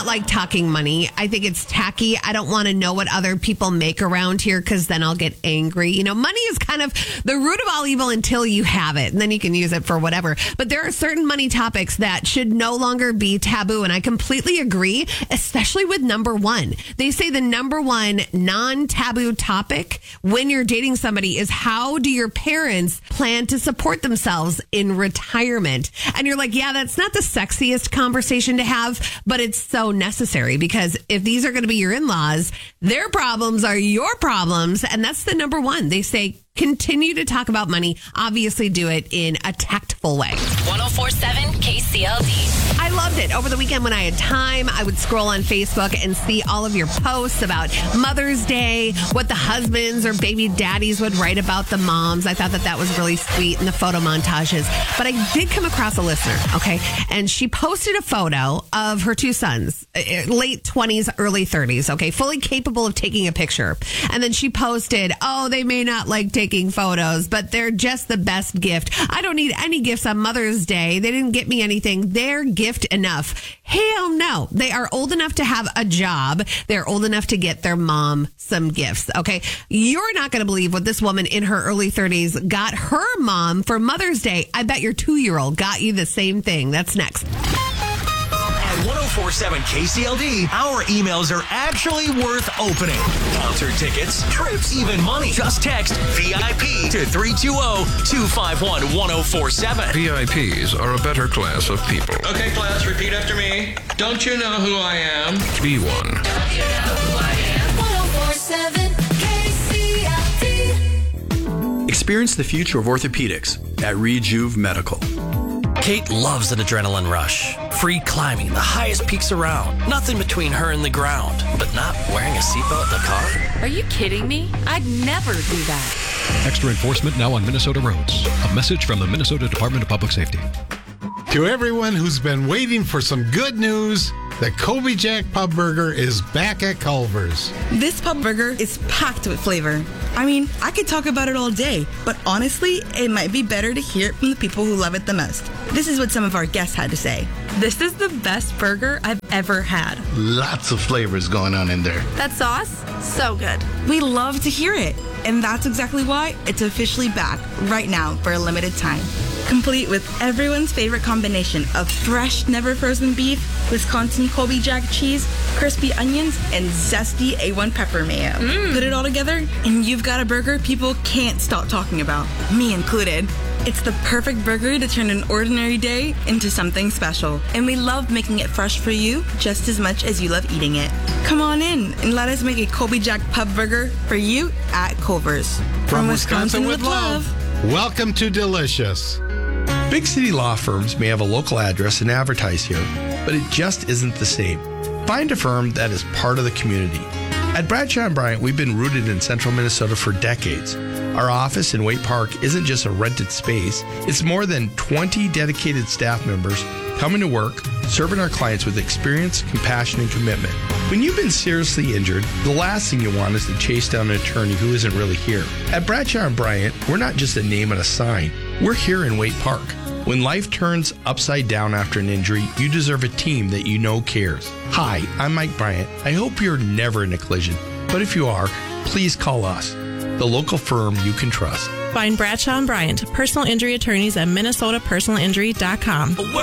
like talking money. I think it's tacky. I don't want to know what other people make around here because then I'll get angry. You know, money is kind of the root of all evil until you have it, and then you can use it for whatever. But there are certain money topics that should no longer be taboo, and I completely agree, especially with number one. They say the number one non-taboo topic when you're dating somebody is how do your parents plan to support themselves in retirement? And you're like, yeah, that's not the sexiest conversation to have, but it's so necessary because if these are going to be your in-laws, their problems are your problems. And that's the number one. They say continue to talk about money. Obviously do it in a tactful way. 104.7 KCLD. I loved it. Over the weekend when I had time, I would scroll on Facebook and see all of your posts about Mother's Day, what the husbands or baby daddies would write about the moms. I thought that was really sweet in the photo montages. But I did come across a listener, okay? And she posted a photo of her two sons, late 20s, early 30s, okay? Fully capable of taking a picture. And then she posted, oh, they may not like taking photos, but they're just the best gift. I don't need any gifts on Mother's Day. They didn't get me anything. They're gift enough. Hell no. They are old enough to have a job. They're old enough to get their mom some gifts. Okay. You're not going to believe what this woman in her early 30s got her mom for Mother's Day. I bet your 2-year-old got you the same thing. That's next. At 104.7 KCLD, our emails are actually worth opening. Concert tickets, trips, even money. Just text VIP to 320-251-1047. VIPs are a better class of people. Okay, class, repeat after me. Don't you know who I am? Be one. Don't you know who I am? 104.7 KCLD. Experience the future of orthopedics at Rejuve Medical. Kate loves an adrenaline rush. Free climbing the highest peaks around. Nothing between her and the ground. But not wearing a seatbelt in the car? Are you kidding me? I'd never do that. Extra enforcement now on Minnesota roads. A message from the Minnesota Department of Public Safety. To everyone who's been waiting for some good news, the Kobe Jack Pub Burger is back at Culver's. This pub burger is packed with flavor. I mean, I could talk about it all day, but honestly, it might be better to hear it from the people who love it the most. This is what some of our guests had to say. This is the best burger I've ever had. Lots of flavors going on in there. That sauce, so good. We love to hear it, and that's exactly why it's officially back right now for a limited time. Complete with everyone's favorite combination of fresh, never frozen beef, Wisconsin Kobe Jack cheese, crispy onions, and zesty A1 pepper mayo. Put it all together, and you've got a burger people can't stop talking about, me included. It's the perfect burger to turn an ordinary day into something special. And we love making it fresh for you just as much as you love eating it. Come on in and let us make a Kobe Jack Pub Burger for you at Culver's. From Wisconsin with love. Welcome to Delicious. Big city law firms may have a local address and advertise here, but it just isn't the same. Find a firm that is part of the community. At Bradshaw & Bryant, we've been rooted in central Minnesota for decades. Our office in Waite Park isn't just a rented space. It's more than 20 dedicated staff members coming to work, serving our clients with experience, compassion, and commitment. When you've been seriously injured, the last thing you want is to chase down an attorney who isn't really here. At Bradshaw & Bryant, we're not just a name and a sign. We're here in Waite Park. When life turns upside down after an injury, you deserve a team that you know cares. Hi, I'm Mike Bryant. I hope you're never in a collision, but if you are, please call us, the local firm you can trust. Find Bradshaw & Bryant, personal injury attorneys at minnesotapersonalinjury.com.